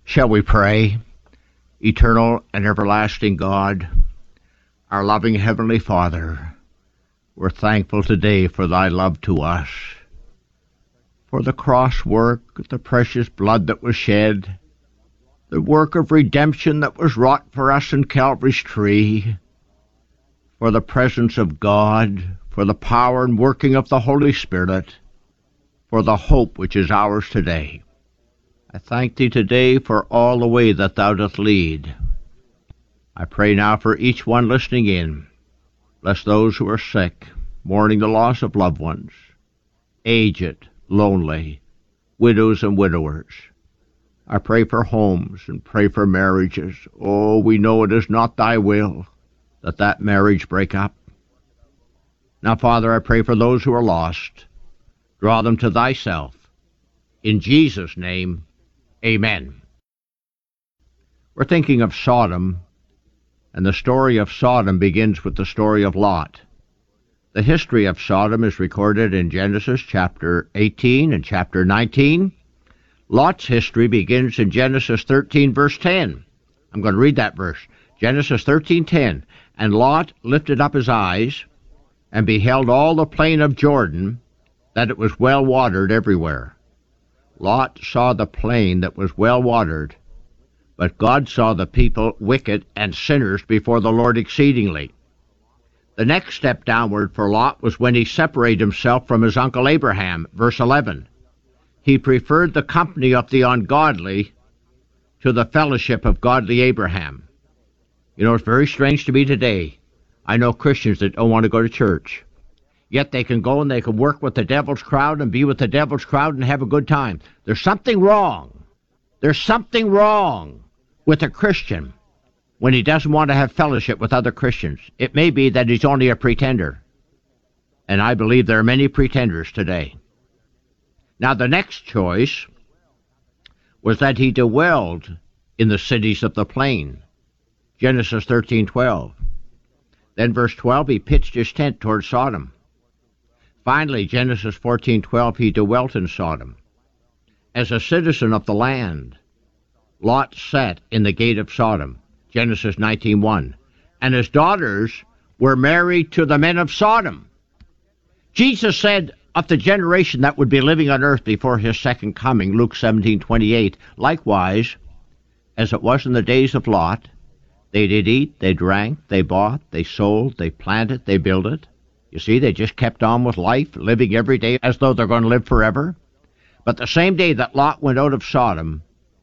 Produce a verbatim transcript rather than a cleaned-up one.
Shall we pray? Eternal and everlasting God, our loving Heavenly Father, we're thankful today for thy love to us, for the cross work, the precious blood that was shed, the work of redemption that was wrought for us in Calvary's tree, for the presence of God, for the power and working of the Holy Spirit, for the hope which is ours today. I thank thee today for all the way that thou dost lead. I pray now for each one listening in. Bless those who are sick, mourning the loss of loved ones, aged, lonely, widows and widowers. I pray for homes and pray for marriages. Oh, we know it is not thy will that that marriage break up. Now, Father, I pray for those who are lost. Draw them to thyself. In Jesus' name, amen. We're thinking of Sodom, and the story of Sodom begins with the story of Lot. The history of Sodom is recorded in Genesis chapter eighteen and chapter nineteen. Lot's history begins in Genesis thirteen, verse ten. I'm going to read that verse. Genesis thirteen ten. And Lot lifted up his eyes and beheld all the plain of Jordan, that it was well watered everywhere. Lot saw the plain that was well watered, but God saw the people wicked and sinners before the Lord exceedingly. The next step downward for Lot was when he separated himself from his uncle Abraham, verse eleven. He preferred the company of the ungodly to the fellowship of godly Abraham. You know, it's very strange to me today. I know Christians that don't want to go to church. Yet they can go and they can work with the devil's crowd and be with the devil's crowd and have a good time. There's something wrong. There's something wrong with a Christian when he doesn't want to have fellowship with other Christians. It may be that he's only a pretender. And I believe there are many pretenders today. Now the next choice was that he dwelled in the cities of the plain. Genesis thirteen twelve. Then verse twelve, he pitched his tent toward Sodom. Finally, Genesis fourteen twelve, he dwelt in Sodom. As a citizen of the land, Lot sat in the gate of Sodom. Genesis nineteen one. And his daughters were married to the men of Sodom. Jesus said of the generation that would be living on earth before his second coming, Luke seventeen twenty-eight, likewise, as it was in the days of Lot, they did eat, they drank, they bought, they sold, they planted, they builded. You see, they just kept on with life, living every day as though they're going to live forever. But the same day that Lot went out of Sodom,